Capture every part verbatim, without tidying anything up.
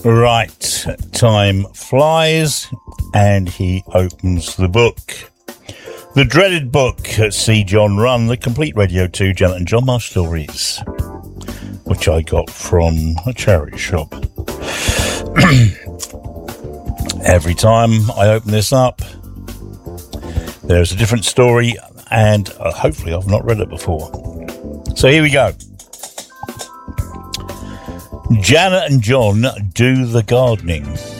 Right, time flies, and he opens the book. The dreaded book at See John Run, the complete Radio two Janet and John Marsh stories, which I got from a charity shop. Every time I open this up, there's a different story, and uh, hopefully I've not read it before. So here we go. Janet and John do the gardening.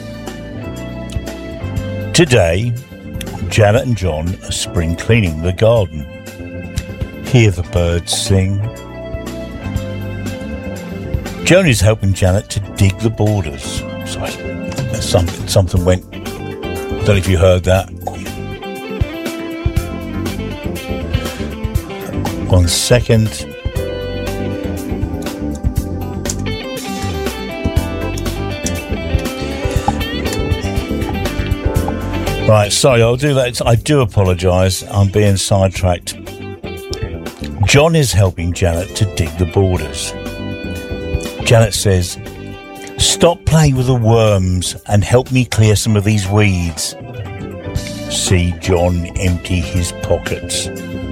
Today, Janet and John are spring cleaning the garden. Hear the birds sing. Joan is helping Janet to dig the borders. Sorry, something, something went. I don't know if you heard that. One second. Right, sorry, I'll do that. I do apologise. I'm being sidetracked. John is helping Janet to dig the borders. Janet says, "Stop playing with the worms and help me clear some of these weeds." See John empty his pockets.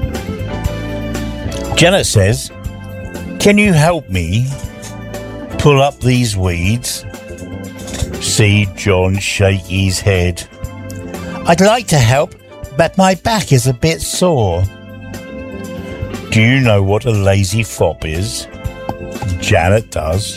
Janet says, "Can you help me pull up these weeds?" See John shake his head. "I'd like to help, but my back is a bit sore." Do you know what a lazy fop is? Janet does.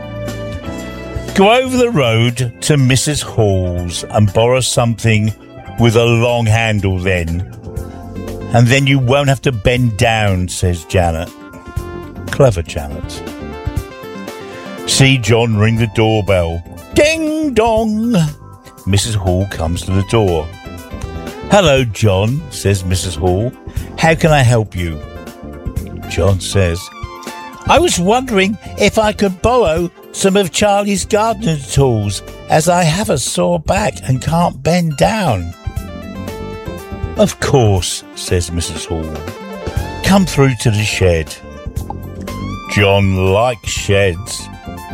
Go over the road to Missus Hall's and borrow something with a long handle then. And then you won't have to bend down, says Janet. Clever Janet. See John ring the doorbell. Ding dong! Missus Hall comes to the door. "Hello, John," says Missus Hall. "How can I help you?" John says, "I was wondering if I could borrow some of Charlie's gardening tools, as I have a sore back and can't bend down." "Of course," says Missus Hall. "Come through to the shed." John likes sheds.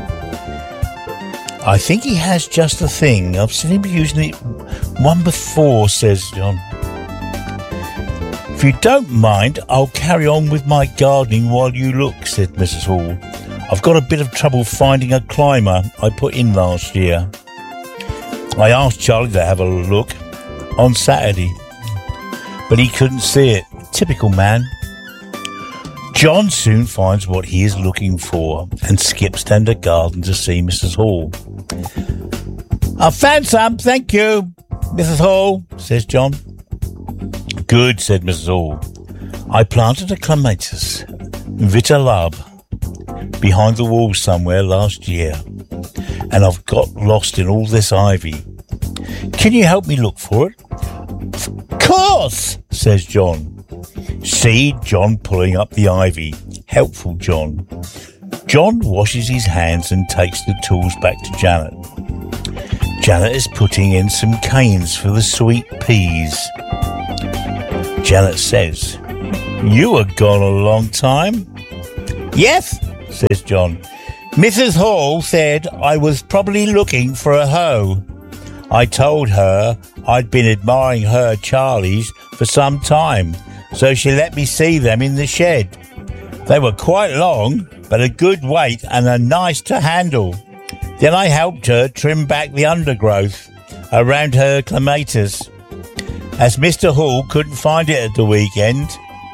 "I think he has just the thing. I've seen him using it one before," says John. "If you don't mind, I'll carry on with my gardening while you look," said Missus Hall. "I've got a bit of trouble finding a climber I put in last year. I asked Charlie to have a look on Saturday, but he couldn't see it. Typical man." John soon finds what he is looking for and skips down the garden to see Missus Hall. "I found some, thank you, Missus Hall," says John. "Good," said Missus Hall. "I planted a clematis, Vitalab, behind the wall somewhere last year, and I've got lost in all this ivy. Can you help me look for it?" "Of course," says John. See John pulling up the ivy. Helpful John. John washes his hands and takes the tools back to Janet. Janet is putting in some canes for the sweet peas. Janet says, "You were gone a long time." "Yes," says John. "Missus Hall said I was probably looking for a hoe. I told her I'd been admiring her Charlie's for some time, so she let me see them in the shed. They were quite long, but a good weight and are nice to handle. Then I helped her trim back the undergrowth around her clematis, as Mister Hall couldn't find it at the weekend."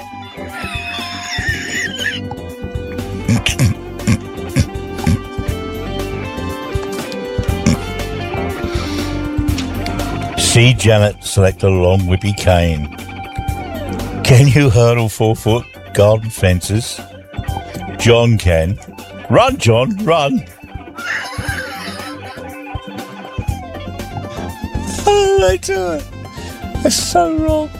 See Janet select a long whippy cane. "Can you hurdle four-foot garden fences?" John can. "Run, John, run!" Oh, I do it. That's so wrong.